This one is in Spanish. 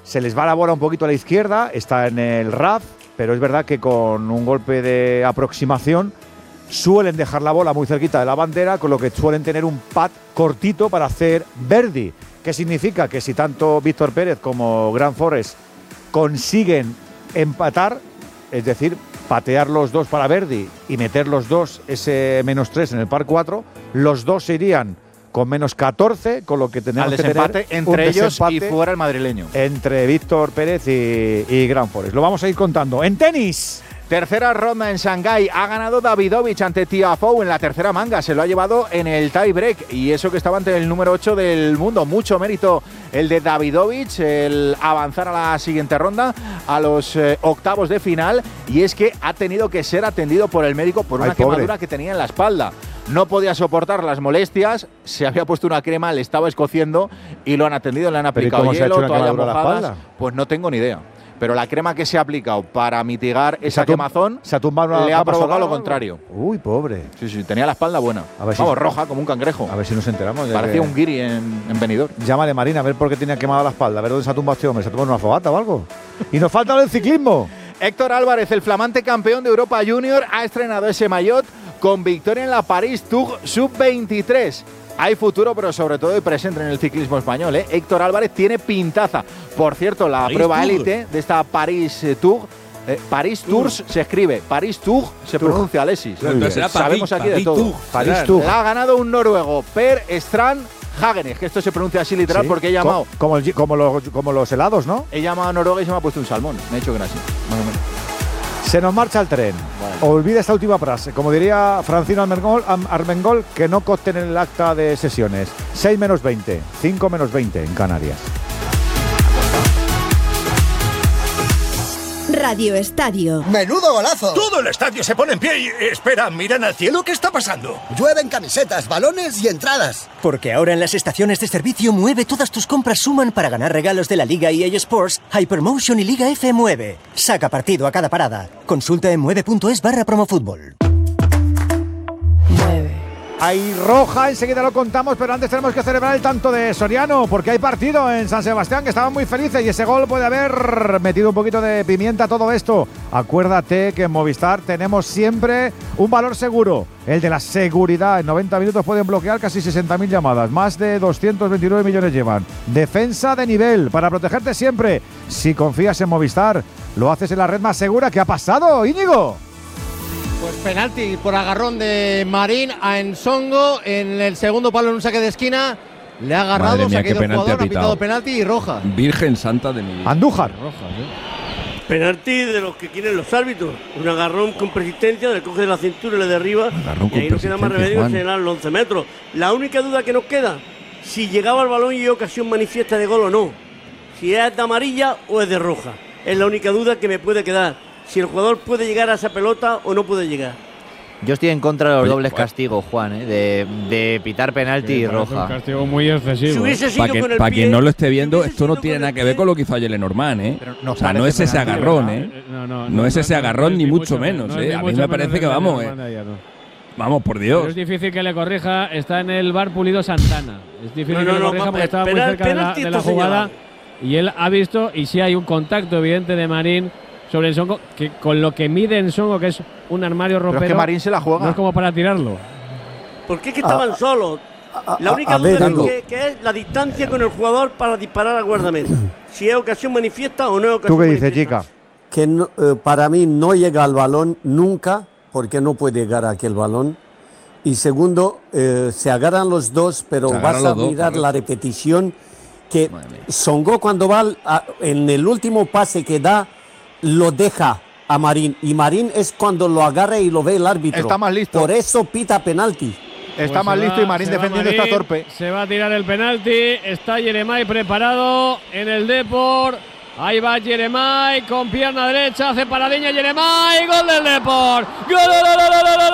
se les va la bola un poquito a la izquierda, está en el RAF, pero es verdad que con un golpe de aproximación suelen dejar la bola muy cerquita de la bandera, con lo que suelen tener un pad cortito para hacer Verdi. ¿Qué significa? Que si tanto Víctor Pérez como Grant Forrest consiguen empatar, es decir, patear los dos para Verdi y meter los dos ese -3 en el par 4, los dos se irían con -14, con lo que tenemos que tener entre ellos y fuera el madrileño. Entre Víctor Pérez y Grant Forrest. Lo vamos a ir contando. En tenis. Tercera ronda en Shanghái. Ha ganado Davidovich ante Tiafoe en la tercera manga. Se lo ha llevado en el tie break. Y eso que estaba ante el número 8 del mundo. Mucho mérito el de Davidovich, el avanzar a la siguiente ronda, a los octavos de final. Y es que ha tenido que ser atendido por el médico por una quemadura que tenía en la espalda. No podía soportar las molestias, se había puesto una crema, le estaba escociendo y lo han atendido, le han aplicado hielo, toallas mojadas. Pues no tengo ni idea. Pero la crema que se ha aplicado para mitigar esa quemazón le ha provocado lo contrario. Uy, pobre. Sí, tenía la espalda buena. Vamos, roja como un cangrejo. A ver si nos enteramos. Parecía un guiri en Benidorm. Llámale, Marina, a ver por qué tenía quemada la espalda. A ver dónde se ha tumbado este hombre. ¿Se ha tumbado una fogata o algo? Y nos falta el ciclismo. Héctor Álvarez, el flamante campeón de Europa Junior, ha estrenado ese maillot con victoria en la París Tour Sub-23. Hay futuro, pero sobre todo hay presente en el ciclismo español, ¿eh? Héctor Álvarez tiene pintaza. Por cierto, la prueba élite de esta París Tour, París Tours se escribe, París Tour se pronuncia, Alexis. Sabemos aquí de todo. París Tour. La ha ganado un noruego, Per Strand Hagenes, que esto se pronuncia así literal porque he llamado… Como los helados, ¿no? He llamado a Noruega y se me ha puesto un salmón. Me he hecho gracia, más o menos. Se nos marcha el tren. Vale. Olvida esta última frase. Como diría Francino Armengol, que no consten en el acta de sesiones. 6 menos 20, 5 menos 20 en Canarias. Radio Estadio. ¡Menudo golazo! Todo el estadio se pone en pie y… Espera, ¿miran al cielo? ¿Qué está pasando? Llueven camisetas, balones y entradas. Porque ahora en las estaciones de servicio Mueve todas tus compras suman para ganar regalos de la Liga EA Sports, Hypermotion y Liga F Mueve. Saca partido a cada parada. Consulta en mueve.es/promofutbol. Hay roja, enseguida lo contamos, pero antes tenemos que celebrar el tanto de Soriano, porque hay partido en San Sebastián, que estaban muy felices y ese gol puede haber metido un poquito de pimienta a todo esto. Acuérdate que en Movistar tenemos siempre un valor seguro, el de la seguridad. En 90 minutos pueden bloquear casi 60.000 llamadas, más de 229 millones llevan. Defensa de nivel, para protegerte siempre. Si confías en Movistar, lo haces en la red más segura. ¿Qué ha pasado, Íñigo? Pues penalti por agarrón de Marín a Ensongo en el segundo palo en un saque de esquina. Le ha agarrado, se ha quedado el jugador, ha pitado penalti y roja. Virgen santa de mi… Andújar. Roja, ¿sí? Penalti de los que quieren los árbitros. Un agarrón con persistencia, le coge de la cintura y le derriba. Agarrón y ahí no queda más remedio que señalar los 11 metros. La única duda que nos queda, si llegaba al balón y ocasión manifiesta de gol o no. Si es de amarilla o es de roja. Es la única duda que me puede quedar. Si el jugador puede llegar a esa pelota o no puede llegar. Yo estoy en contra de los dobles castigos, Juan, de pitar penalti y roja. Un castigo muy excesivo. Para quien no lo esté viendo, esto no tiene nada que ver con lo que hizo ayer Lenormand, ¿eh? O sea, no es ese agarrón, ¿eh? No es ese agarrón ni mucho menos, ¿eh? A mí me parece que vamos, vamos, por Dios. Pero es difícil que le corrija. Está en el bar Pulido Santana. Es difícil que le corrija porque estaba muy cerca de la jugada. Y él ha visto, y sí hay un contacto evidente de Marín sobre Ensongo, que con lo que mide Ensongo, que es un armario ropero, pero es que Marín se la juega. No es como para tirarlo. Porque es que estaban solos. La única duda es que es la distancia con el jugador para disparar a guardameta. Si es ocasión manifiesta o no es ocasión manifiesta. ¿Tú qué dices, chica? Que no, para mí no llega al balón nunca, porque no puede llegar a aquel balón. Y segundo, se agarran los dos, pero vas a mirar la repetición, que Songo cuando va en el último pase que da, lo deja a Marín, y Marín es cuando lo agarra y lo ve el árbitro. Está más listo. Por eso pita penalti. Está más listo y Marín defendiendo está torpe. Se va a tirar el penalti. Está Jeremai preparado en el Depor. Ahí va Jeremai con pierna derecha. Hace paradiña Jeremai. Gol del Depor. ¡Gol!